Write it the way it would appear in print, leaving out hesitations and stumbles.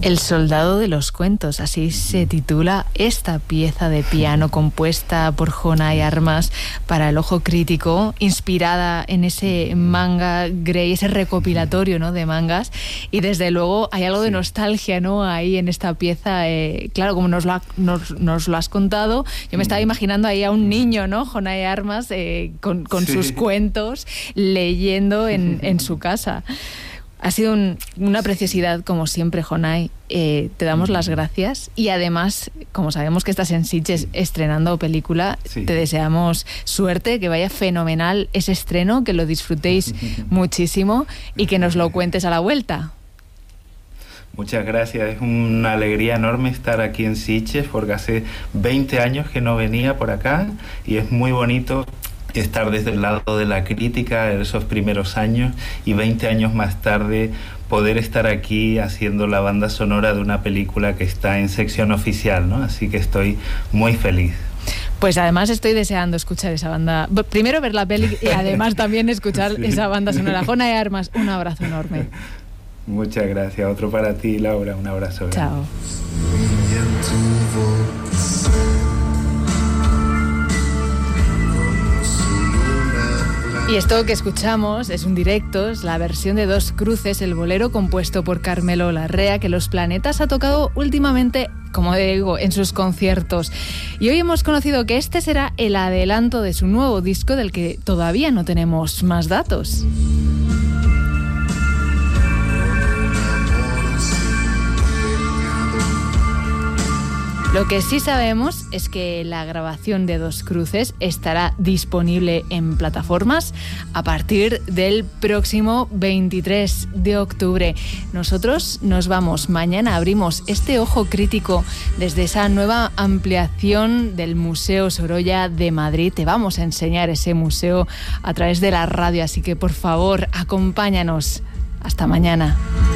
El soldado de los cuentos, así se titula esta pieza de piano compuesta por Jonay Armas para el ojo crítico, inspirada en ese manga Grey, ese recopilatorio, ¿no?, de mangas. Y desde luego hay algo de nostalgia, ¿no?, ahí en esta pieza. Claro, como nos lo has contado, yo me estaba imaginando ahí a un niño, ¿no?, Jonay Armas, con sus cuentos, leyendo en su casa. Ha sido una preciosidad, como siempre, Jonay. Te damos las gracias y además, como sabemos que estás en Sitges estrenando película, te deseamos suerte, que vaya fenomenal ese estreno, que lo disfrutéis muchísimo y que nos lo cuentes a la vuelta. Muchas gracias, es una alegría enorme estar aquí en Sitges porque hace 20 años que no venía por acá y es muy bonito estar desde el lado de la crítica en esos primeros años y 20 años más tarde poder estar aquí haciendo la banda sonora de una película que está en sección oficial, ¿no? Así que estoy muy feliz. Pues además estoy deseando escuchar esa banda. Primero ver la peli y además también escuchar esa banda sonora. Jonay Armas, un abrazo enorme. Muchas gracias. Otro para ti, Laura. Un abrazo. Chao. Y esto que escuchamos es un directo, es la versión de Dos Cruces, el bolero compuesto por Carmelo Larrea, que Los Planetas ha tocado últimamente, como digo, en sus conciertos. Y hoy hemos conocido que este será el adelanto de su nuevo disco, del que todavía no tenemos más datos. Lo que sí sabemos es que la grabación de Dos Cruces estará disponible en plataformas a partir del próximo 23 de octubre. Nosotros nos vamos. Mañana abrimos este ojo crítico desde esa nueva ampliación del Museo Sorolla de Madrid. Te vamos a enseñar ese museo a través de la radio, así que por favor, acompáñanos. Hasta mañana.